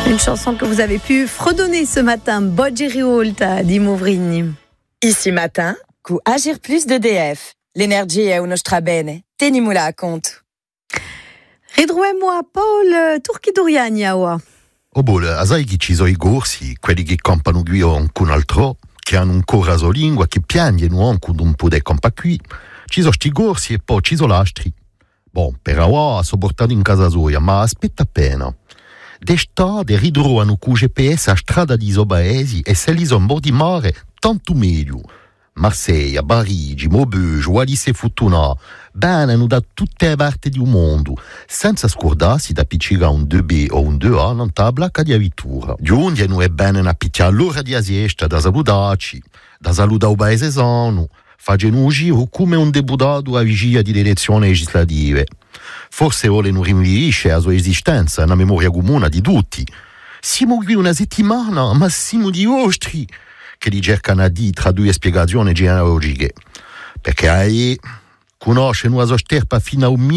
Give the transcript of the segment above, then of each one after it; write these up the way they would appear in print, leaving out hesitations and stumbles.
Une chanson que vous avez pu fredonner ce matin, Boggi Rivolta di Movrini. Ici matin, cu Agir Plus d'EDF. L'énergie è uno strabene. Tenimula a conto. Ridruemo Paul Turchi-Duriani. Sai che ci sono i corsi, quelli che campano qui con un altro, che hanno un coraso lingua, che piangono anche un po' di campa qui. Ci sono sti corsi e poi ci sono l'astri. Per ora sono portato in casa sua, ma aspetta appena. D'estate ridroano con GPS a strada di Sobaesi e se li sono di mare, tanto meglio. Marseille, Parigi, Maubeuge, Wallis e Futuna, vengono da tutte le parti del mondo, senza scordarsi da piccare un 2B o un 2A non tabla di avvitura. Giunge non è bene a picchiare l'ora di asiesta da salutarci, da salutare il paese sano, facendo un giro come un deputato a vigilia delle elezioni legislative. Forse vogliono rinviare la sua esistenza nella memoria comune di tutti. Siamo qui una settimana, ma siamo di ostri, che li cercano di tradurre spiegazioni genealogiche. Perché conosce una sosterpa fino al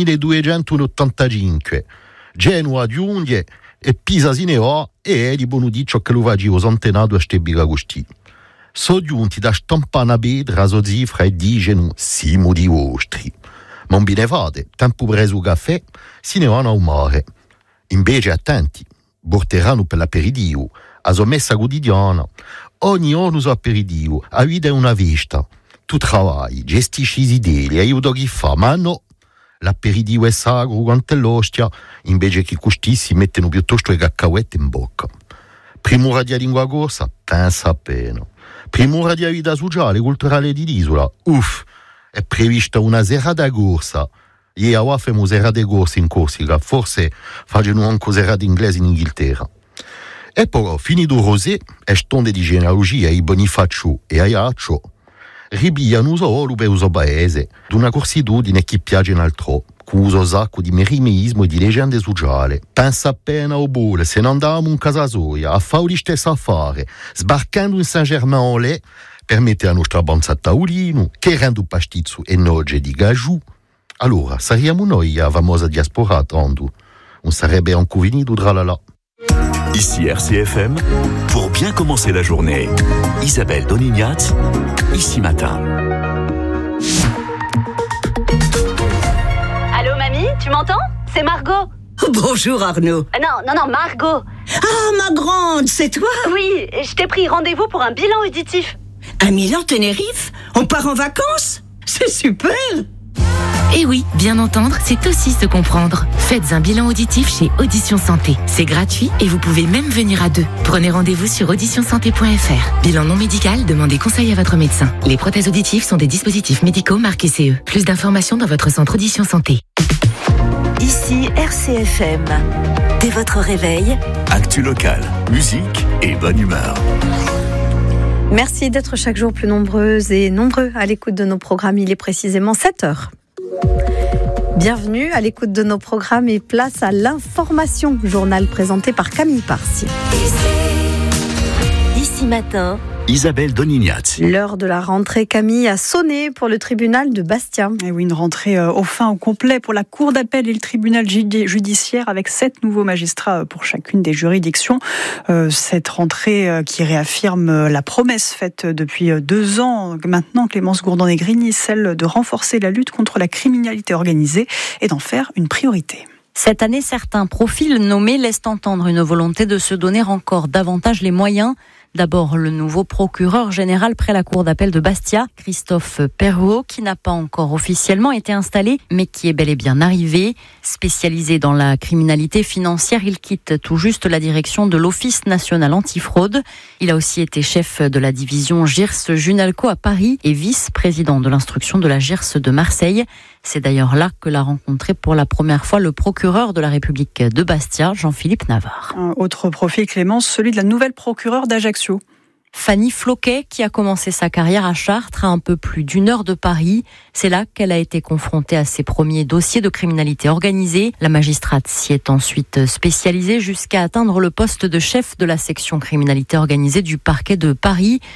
1285. Genova di Unghie e Pisa Sineo e è di buono di ciò che lo va a antenato a Stebbiga Agostì. Sono giunti da stampana pedra a cifra e dicono siamo di ostri. Ma non ne fate, tempo preso il caffè, se ne vanno al mare. Invece attenti, porteranno per l'aperitivo, a sommessa quotidiana. Ogni giorno su aperitivo, la vita è una festa. Tu travagli, gestisci le idee, aiuto chi fa, ma no. L'aperitivo è sacro quanto è l'ostia, invece che questi si mettono piuttosto le caccahuette in bocca. Prima ora di lingua corsa, pensa appena. Prima ora di vita sociale, culturale di l'isola, è prevista una serata corsa. Ieri facciamo serate corse in Corsica, forse facciamo anche serate inglesi in Inghilterra. E poi, finito il rosé, e stonde di genealogia ai Bonifacio e ai Accio, ribigliano solo per il paese, d'una corsitudine che piace in altro, con uso sacco di merimeismo e di leggende sociali. Pensa appena o bole, se non andavamo in casa soia, a fare gli stessi affari, sbarcando in Saint-Germain-en-Laye, per mettere la nostra banza a tavolino, che rende pastizzo e noce di gajù. Allora, saremmo noi la famosa diaspora, tanto. Non sarebbe anche venuto tralala. Ici RCFM, pour bien commencer la journée, Isabelle Donignat, Ici matin. Allô mamie, tu m'entends? C'est Margot. Bonjour Arnaud. Non, Margot. Ah, ma grande, c'est toi? Oui, je t'ai pris rendez-vous pour un bilan auditif. À Milan-Tenerife? On part en vacances? C'est super! Et oui, bien entendre, c'est aussi se comprendre. Faites un bilan auditif chez Audition Santé. C'est gratuit et vous pouvez même venir à deux. Prenez rendez-vous sur auditionsanté.fr. Bilan non médical, demandez conseil à votre médecin. Les prothèses auditives sont des dispositifs médicaux marqués CE. Plus d'informations dans votre centre Audition Santé. Ici RCFM. Dès votre réveil, Actu locale, musique et bonne humeur. Merci d'être chaque jour plus nombreuses et nombreux à l'écoute de nos programmes. Il est précisément 7h. Bienvenue à l'écoute de nos programmes et place à l'information. Journal présenté par Camille Parsi. Ici matin, Isabelle Donignat. L'heure de la rentrée, Camille, a sonné pour le tribunal de Bastia. Et oui, une rentrée au complet pour la cour d'appel et le tribunal judiciaire avec 7 nouveaux magistrats pour chacune des juridictions. Cette rentrée qui réaffirme la promesse faite depuis 2 ans maintenant, Clémence Gourdon-Negrini, celle de renforcer la lutte contre la criminalité organisée et d'en faire une priorité. Cette année, certains profils nommés laissent entendre une volonté de se donner encore davantage les moyens. D'abord, le nouveau procureur général près la cour d'appel de Bastia, Christophe Perrault, qui n'a pas encore officiellement été installé, mais qui est bel et bien arrivé. Spécialisé dans la criminalité financière, il quitte tout juste la direction de l'Office national antifraude. Il a aussi été chef de la division GIRS-Junalco à Paris et vice-président de l'instruction de la GIRS de Marseille. C'est d'ailleurs là que l'a rencontré pour la première fois le procureur de la République de Bastia, Jean-Philippe Navarre. Un autre profil, Clémence, celui de la nouvelle procureure d'Ajaccio. Fanny Floquet, qui a commencé sa carrière à Chartres, à un peu plus d'1 heure de Paris. C'est là qu'elle a été confrontée à ses premiers dossiers de criminalité organisée. La magistrate s'y est ensuite spécialisée jusqu'à atteindre le poste de chef de la section criminalité organisée du parquet de Paris.